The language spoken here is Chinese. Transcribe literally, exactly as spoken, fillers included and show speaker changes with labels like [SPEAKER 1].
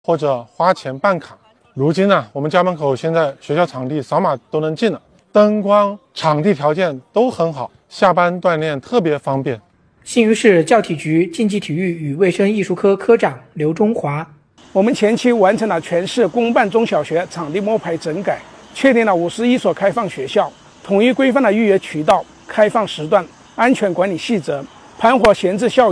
[SPEAKER 1] 或者花钱办卡。如今呢，我们家门口现在学校场地扫码都能进了，灯光、场地条件都很好，下班锻炼特别方便。
[SPEAKER 2] 新余市教体局竞技体育与卫生艺术科科长刘中华：
[SPEAKER 3] 我们前期完成了全市公办中小学场地摸排整改，确定了五十一所开放学校，统一规范了预约渠道、开放时段、安全管理细则，盘活闲置校